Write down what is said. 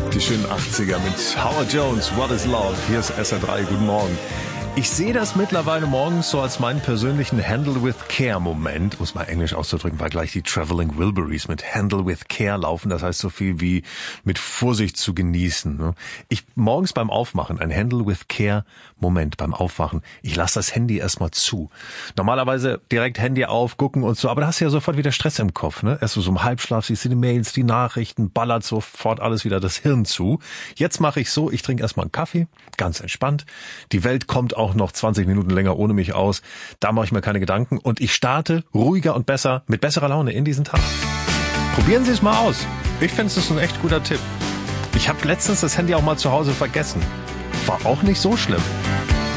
Die schönen 80er mit Howard Jones, What is Love? Hier ist SR3, guten Morgen. Ich sehe das mittlerweile morgens so als meinen persönlichen Handle with Care Moment, muss mal Englisch auszudrücken, weil gleich die Traveling Wilburys mit Handle with Care laufen. Das heißt so viel wie mit Vorsicht zu genießen. Ich morgens beim Aufmachen, ein Handle with Care Moment beim Aufwachen. Ich lasse das Handy erstmal zu. Normalerweise direkt Handy auf, gucken und so, aber da hast du ja sofort wieder Stress im Kopf. Ne? Erst so im Halbschlaf, siehst du die Mails, die Nachrichten, ballert sofort alles wieder das Hirn zu. Jetzt mache ich so, ich trinke erstmal einen Kaffee, ganz entspannt. Die Welt kommt auch noch 20 Minuten länger ohne mich aus. Da mache ich mir keine Gedanken und ich starte ruhiger und besser, mit besserer Laune in diesen Tag. Probieren Sie es mal aus. Ich finde, es ist ein echt guter Tipp. Ich habe letztens das Handy auch mal zu Hause vergessen. War auch nicht so schlimm.